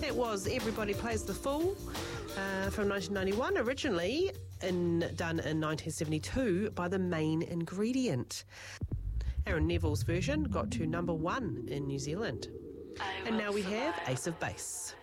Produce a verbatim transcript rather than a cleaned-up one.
That was Everybody Plays the Fool uh, from nineteen ninety-one, originally in, done in nineteen seventy-two by The Main Ingredient. Aaron Neville's version got to number one in New Zealand. And now we have Ace of Base.